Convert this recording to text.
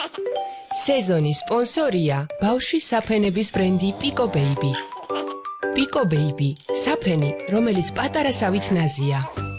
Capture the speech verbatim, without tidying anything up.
სეზონის სპონსორია ბავშვის საფენების ბრენდი Pico Baby. Pico Baby, საფენი, რომელიც პატარა სავით ნაზია.